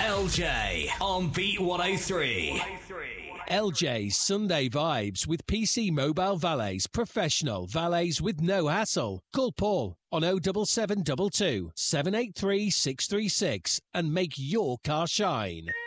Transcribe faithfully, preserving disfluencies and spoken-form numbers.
L J on Beat one oh three. L J's Sunday Vibes with P C Mobile Valets. Professional valets with no hassle. Call Paul on oh seven seven two two, seven eight three, six three six and make your car shine.